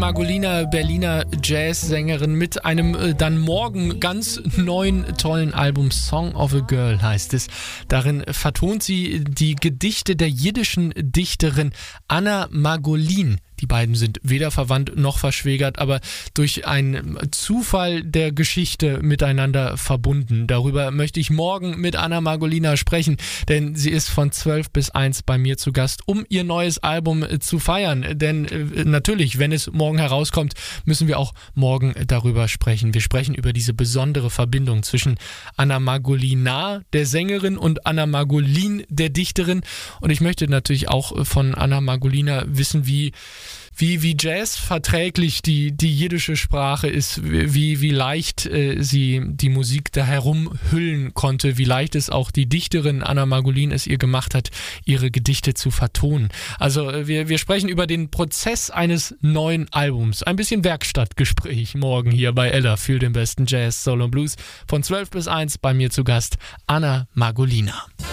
Margolina, Berliner Jazzsängerin mit einem dann morgen ganz neuen, tollen Album Song of a Girl heißt es. Darin vertont sie die Gedichte der jiddischen Dichterin Anna Margolin. Die beiden sind weder verwandt noch verschwägert, aber durch einen Zufall der Geschichte miteinander verbunden. Darüber möchte ich morgen mit Anna Margolina sprechen, denn sie ist von 12 bis 1 bei mir zu Gast, um ihr neues Album zu feiern. Denn natürlich, wenn es morgen herauskommt, müssen wir auch morgen darüber sprechen. Wir sprechen über diese besondere Verbindung zwischen Anna Margolina, der Sängerin, und Anna Margolin, der Dichterin. Und ich möchte natürlich auch von Anna Margolina wissen, wie Jazz verträglich die jiddische Sprache ist, wie leicht sie die Musik da herumhüllen konnte, wie leicht es auch die Dichterin Anna Margolin es ihr gemacht hat, ihre Gedichte zu vertonen. Also wir sprechen über den Prozess eines neuen Albums. Ein bisschen Werkstattgespräch morgen hier bei Ella für den besten Jazz, Soul und Blues. Von 12 bis 1 bei mir zu Gast Anna Margolina.